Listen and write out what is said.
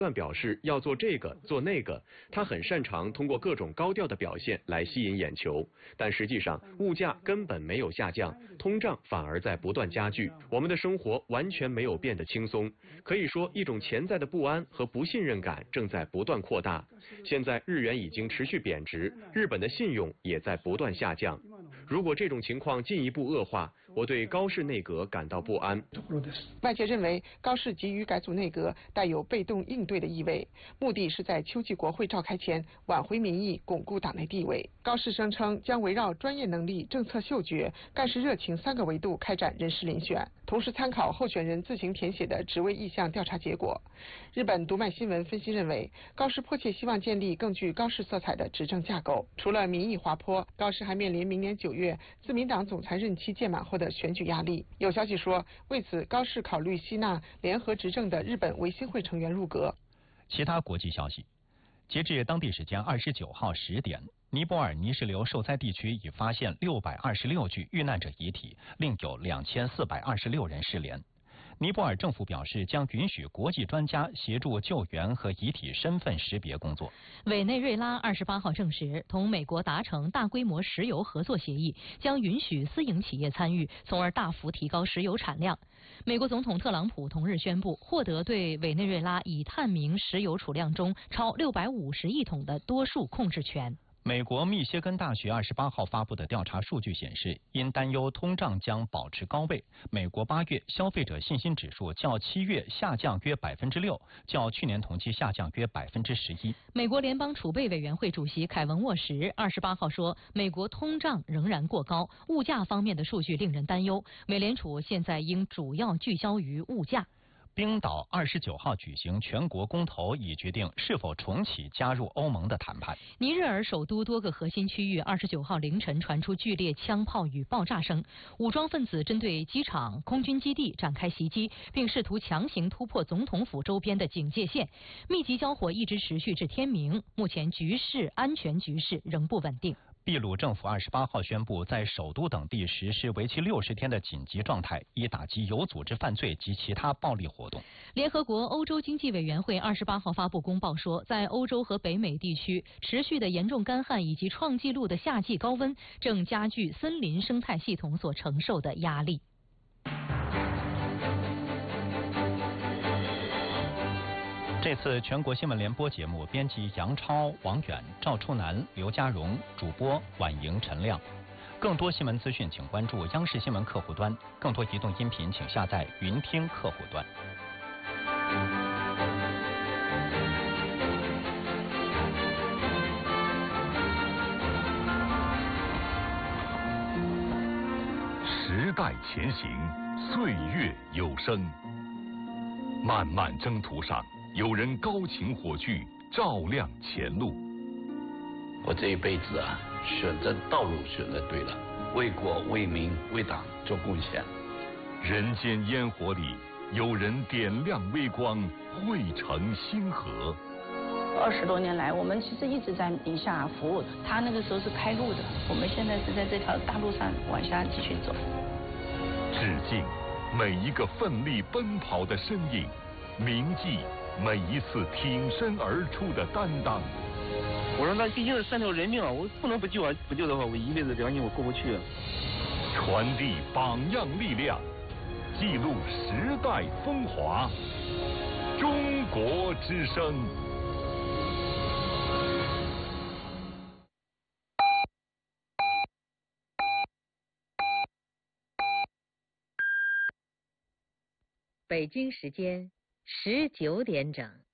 段表示要做这个做那个，他很擅长通过各种高调的表现来吸引眼球，但实际上物价根本没有下降，通胀反而在不断加剧，我们的生活完全没有变得轻松。可以说，一种潜在的不安和不信任感正在不断扩大。现在日元已经持续贬值，日本的信用也在不断下降。如果这种情况进一步恶化，我对高市内阁感到不安。 外界认为高市急于改组内阁带有被动应对的意味，目的是在秋季国会召开前挽回民意，巩固党内地位。高市声称将围绕专业能力、政策嗅觉、干事热情3个维度开展人事遴选，同时参考候选人自行填写的职位意向调查结果。日本读卖新闻分析认为，高市迫切希望建立更具高市色彩的执政架构。除了民意滑坡，高市还面临明年9月自民党总裁任期届满后的选举压力。有消息说，为此高市考虑吸纳联合执政的日本维新会成员入阁。 其他国际消息，截至当地时间29号10点，尼泊尔泥石流受灾地区已发现626具遇难者遗体，另有2426人失联。尼泊尔政府表示，将允许国际专家协助救援和遗体身份识别工作。 委内瑞拉28号证实，同美国达成大规模石油合作协议，将允许私营企业参与，从而大幅提高石油产量。美国总统特朗普同日宣布，获得对委内瑞拉已探明石油储量中超650亿桶的多数控制权。 美国密歇根大学28号发布的调查数据显示，因担忧通胀将保持高位，美国8月消费者信心指数较7月下降约6%，较去年同期下降约11%。 美国联邦储备委员会主席凯文沃什28号说，美国通胀仍然过高，物价方面的数据令人担忧，美联储现在应主要聚焦于物价。 冰岛29号举行全国公投，以决定是否重启加入欧盟的谈判。 尼日尔首都多个核心区域29号凌晨传出剧烈枪炮与爆炸声，武装分子针对机场、空军基地展开袭击，并试图强行突破总统府周边的警戒线，密集交火一直持续至天明。目前安全局势仍不稳定。 秘鲁政府28号宣布，在首都等地实施为期60天的紧急状态，以打击有组织犯罪及其他暴力活动。 联合国欧洲经济委员会28号发布公报说，在欧洲和北美地区，持续的严重干旱以及创纪录的夏季高温，正加剧森林生态系统所承受的压力。 这次全国新闻联播节目，编辑杨超、王远、赵初南、刘家荣，主播婉莹、陈亮。更多新闻资讯，请关注央视新闻客户端；更多移动音频，请下载云听客户端。 时代前行，岁月有声。漫漫征途上，有人高擎火炬，照亮前路。 我这一辈子啊，选择道路选择对了，为国为民为党做贡献。 人间烟火里，有人点亮微光，汇成星河。 20多年来，我们其实一直在宁夏服务的。他那个时候是开路的，我们现在是在这条大路上往下继续走。 致敬每一个奋力奔跑的身影，铭记每一次挺身而出的担当。 我说那毕竟是3条人命啊，我不能不救啊！不救的话，我一辈子良心我过不去。 传递榜样力量，记录时代风华。中国之声。 北京时间19点整。